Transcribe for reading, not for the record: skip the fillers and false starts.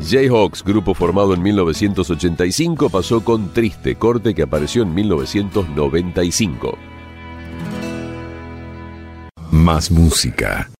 Jayhawks, grupo formado en 1985, pasó con Triste, corte que apareció en 1995. Más música.